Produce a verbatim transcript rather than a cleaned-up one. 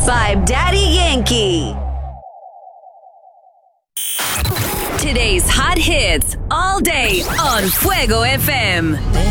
by Daddy Yankee. Today's hot hits all day on Fuego F M.